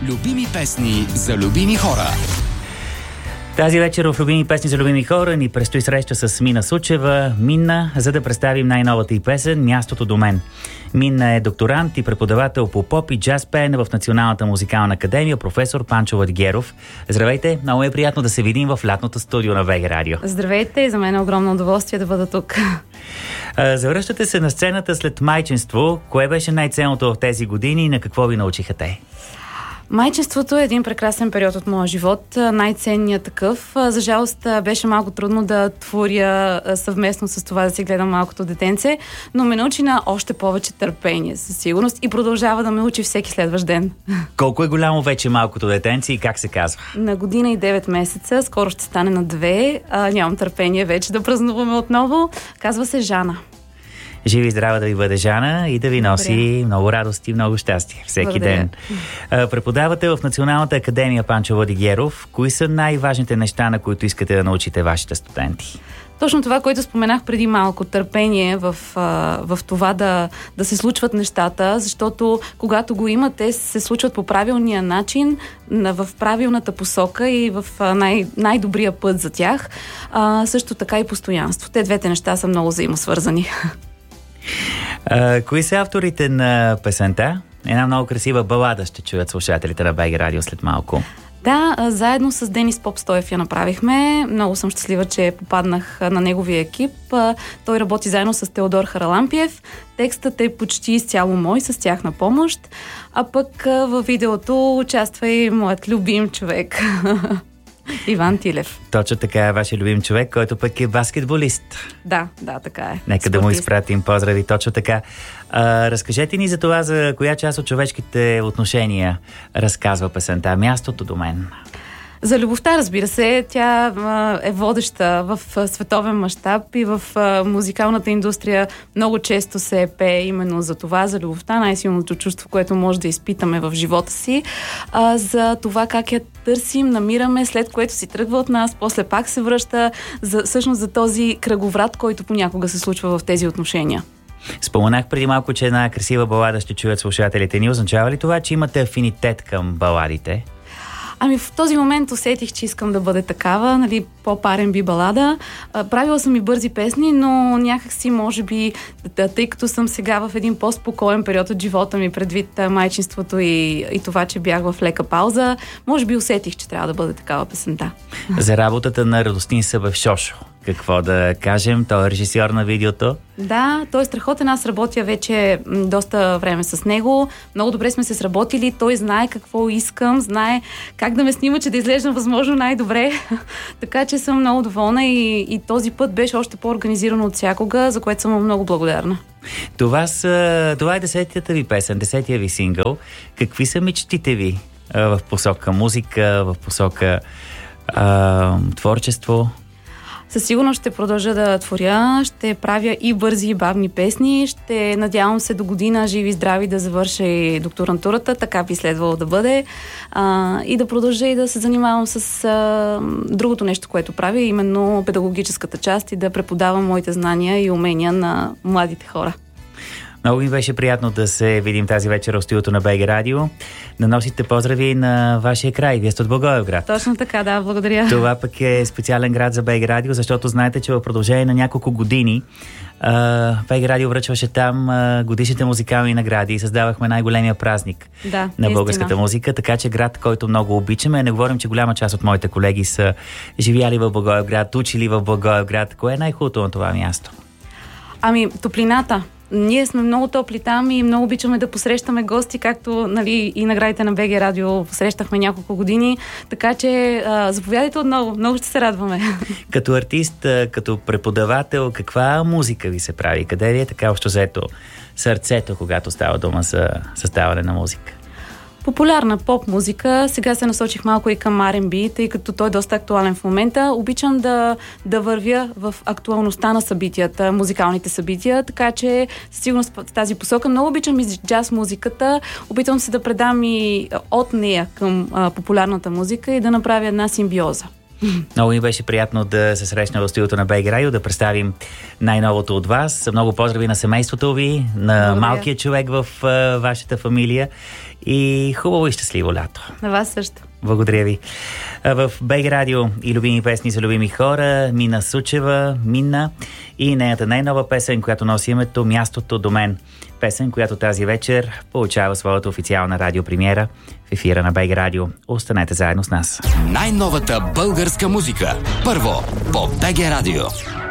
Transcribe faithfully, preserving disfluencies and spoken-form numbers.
Любими песни за любими хора. Тази вечер в Любими песни за любими хора ни предстои среща с Мина Сучева. Мина, за да представим най-новата й песен "Мястото до мен". Мина е докторант и преподавател по поп и джаз пеене в Националната музикална академия „Професор Панчо Владигеров". Здравейте, много е приятно да се видим в лятното студио на БГ Радио. Здравейте, за мен е огромно удоволствие да бъда тук. Завръщате се на сцената след майчинство. Кое беше най-ценното в тези години и на какво ви научиха те? Майчинството е един прекрасен период от моя живот, най-ценният такъв. За жалост беше малко трудно да творя съвместно с това да си гледам малкото детенце, но ме научи на още повече търпение, със сигурност, и продължава да ме учи всеки следващ ден. Колко е голямо вече малкото детенце и как се казва? На година и девет месеца, скоро ще стане на две. А, нямам търпение вече да празнуваме отново. Казва се Жана. Живи и здрава да ви бъде Жана и да ви носи Добре. много радост и много щастие всеки Благодаря. ден. Преподавате в Националната академия Панчо Владигеров. Кои са най-важните неща, на които искате да научите вашите студенти? Точно това, което споменах преди малко, търпение в, в това да, да се случват нещата, защото когато го има, те се случват по правилния начин, в правилната посока и в най- най-добрия път за тях. А, също така и постоянство. Те двете неща са много взаимосвързани. А, кои са авторите на песента? Една много красива балада ще чуят слушателите на БГ Радио след малко. Да, заедно с Денис Попстоев я направихме. Много съм щастлива, че попаднах на неговия екип. Той работи заедно с Теодор Харалампиев. Текстът е почти изцяло мой, с тяхна помощ. А пък във видеото участва и моят любим човек. Иван Тилев. Точно така е вашия любим човек, който пък е баскетболист. Да, да, така е. Нека Спортист. Да му изпратим поздрави, точно така. А, разкажете ни за това, за коя част от човешките отношения разказва песента "Мястото до мен". За любовта, разбира се, тя а, е водеща в а, световен мащаб и в а, музикалната индустрия много често се пее именно за това, за любовта, най-силното чувство, което може да изпитаме в живота си, а, за това как я търсим, намираме, след което си тръгва от нас, после пак се връща, за, всъщност за този кръговрат, който понякога се случва в тези отношения. Споменах преди малко, че една красива балада ще чуят слушателите ни. Означава ли това, че имате афинитет към баладите? Ами в този момент усетих, че искам да бъде такава, нали, поп-ар енд би балада. А, правила съм и бързи песни, но някакси, може би, тъй като съм сега в един по-спокоен период от живота ми, предвид майчинството и, и това, че бях в лека пауза, може би усетих, че трябва да бъде такава песента. За работата на Радостин Събев Шошо, какво да кажем? Той е режисьор на видеото. Да, той е страхотен. Аз работя вече м, доста време с него. Много добре сме се сработили. Той знае какво искам, знае как да ме снима, че да изглеждам възможно най-добре. Така че съм много доволна и, и този път беше още по-организирано от всякога, за което съм много благодарна. Това, са, това е десетията ви песен, десетия ви сингъл. Какви са мечтите ви а, в посока музика, в посока а, творчество? Със сигурност ще продължа да творя, ще правя и бързи и бавни песни, ще надявам се до година живи и здрави да завърша и докторантурата, така би следвало да бъде, а, и да продължа и да се занимавам с а, другото нещо, което правя, именно педагогическата част, и да преподавам моите знания и умения на младите хора. Много ми беше приятно да се видим тази вечер в студиото на БГ Радио. Да носите поздрави на вашия край. Вие сте от Благоевград. Точно така, да, благодаря. Това пък е специален град за БГ Радио, защото знаете, че в продължение на няколко години БГ Радио връчваше там а, годишните музикални награди и създавахме най-големия празник да, на българската музика, така че град, който много обичаме. Не говорим, че голяма част от моите колеги са живяли в Благоевград, учили в Благоевград. Кое е най-хубавото на това място? Ами, топлината. Ние сме много топли там и много обичаме да посрещаме гости, както, нали, и наградите на БГ Радио посрещахме няколко години, така че а, заповядайте отново, много ще се радваме. Като артист, като преподавател, каква музика ви се прави? Къде ви е така общо взето сърцето, когато става дума за съставяне на музика? Популярна поп-музика. Сега се насочих малко и към ар енд би, тъй като той е доста актуален в момента. Обичам да, да вървя в актуалността на събитията, музикалните събития, така че сигурно в тази посока. Много обичам и джаз музиката. Опитвам се да предам и от нея към а, популярната музика и да направя една симбиоза. Много ми беше приятно да се срещна в студиото на БГ Радио, да представим най-новото от вас. Много поздрави на семейството ви, на Благодаря. малкия човек в uh, вашата фамилия и хубаво и щастливо лято. На вас също. Благодаря ви. В БГ Радио и любими песни за любими хора, Мина Сучева, Минна и нейната най-нова песен, която носи името "Мястото до мен". Песен, която тази вечер получава своята официална радиопремиера в ефира на БГ Радио. Останете заедно с нас. Най-новата българска музика. Първо по БГ Радио.